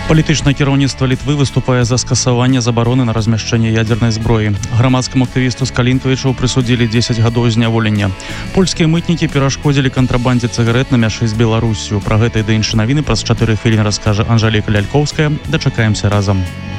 Палітычнае кіраўніцтва Літвы выступае за скасаванне забароны на размяшчэнне ядзернай зброі. Грамадскаму актывісту з Калінтавічаў прысудзілі 10 гадоў зняволення. Польскія мытнікі перашкодзілі кантрабандзе цыгарэт на мяжы з Беларусю. Пра гэта і да іншыя навіны праз 4 хвіліны раскажа Анжэліка Лялькоўская. Дачакаемся разам.